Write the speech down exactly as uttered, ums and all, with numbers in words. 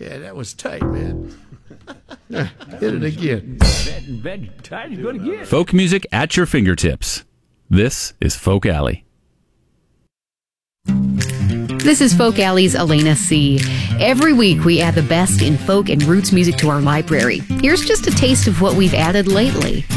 Yeah, that was tight, man. Hit it again. Bed, bed, tight is good again. Folk music at your fingertips. This is Folk Alley. This is Folk Alley's Elena C. Every week we add the best in folk and roots music to our library. Here's just a taste of what we've added lately.